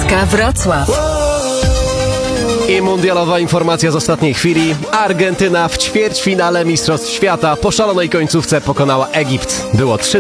Dwójka Wrocław. I mundialowa informacja z ostatniej chwili. Argentyna w ćwierćfinale Mistrzostw Świata po szalonej końcówce pokonała Egipt. Było 3